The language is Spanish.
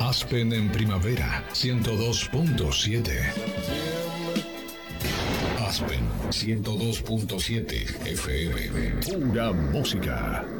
Aspen en primavera, 102.7. Aspen 102.7 FM. Pura música.